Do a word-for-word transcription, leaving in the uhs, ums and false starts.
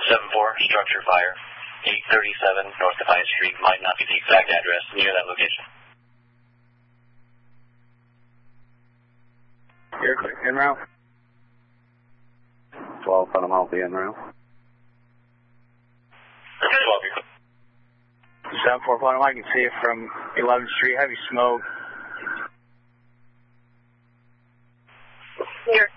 seven four, structure fire, eight thirty-seven North Defiance Street, might not be the exact address near that location. You're clear. En route. twelve, Phantom Alpha, en route. twelve, you're clear. seven four, Phantom, I can see it from eleventh Street, heavy smoke. You're